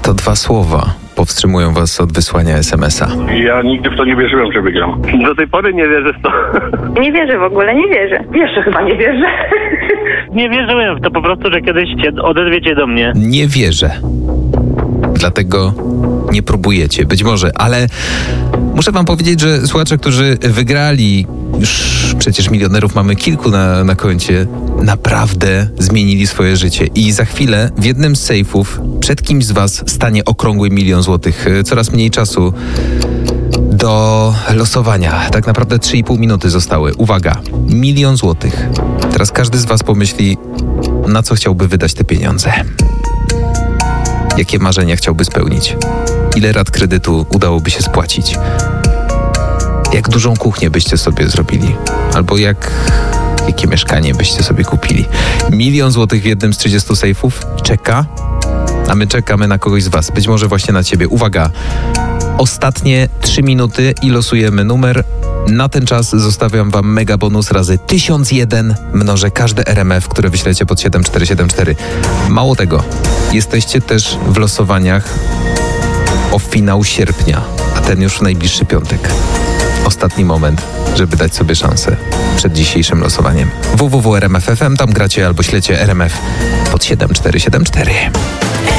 To 2 słowa powstrzymują was od wysłania SMS-a. Ja nigdy w to nie wierzyłem, że wygram. Do tej pory nie wierzę w to. Nie wierzę w ogóle, nie wierzę. Jeszcze chyba nie wierzę. Nie wierzyłem w to po prostu, że kiedyś odezwiecie do mnie. Nie wierzę. Dlatego nie próbujecie. Być może, ale muszę wam powiedzieć, że słuchacze, którzy wygrali, już przecież milionerów mamy kilku na koncie, naprawdę zmienili swoje życie. I za chwilę w jednym z sejfów przed kimś z was stanie okrągły 1 000 000 złotych. Coraz mniej czasu do losowania. Tak naprawdę 3,5 minuty zostały. Uwaga, 1 000 000 złotych. Teraz każdy z was pomyśli, na co chciałby wydać te pieniądze. Jakie marzenia chciałby spełnić? Ile rat kredytu udałoby się spłacić? Jak dużą kuchnię byście sobie zrobili? Albo jakie mieszkanie byście sobie kupili? 1 000 000 złotych w jednym z 30 sejfów czeka, a my czekamy na kogoś z was. Być może właśnie na ciebie. Uwaga! Ostatnie 3 minuty i losujemy numer. Na ten czas zostawiam wam mega bonus razy 1001. Mnożę każde RMF, które wyślecie pod 7474. Mało tego, jesteście też w losowaniach o finał sierpnia, a ten już w najbliższy piątek. Ostatni moment, żeby dać sobie szansę przed dzisiejszym losowaniem. www.rmf.fm, tam gracie albo ślecie RMF pod 7474.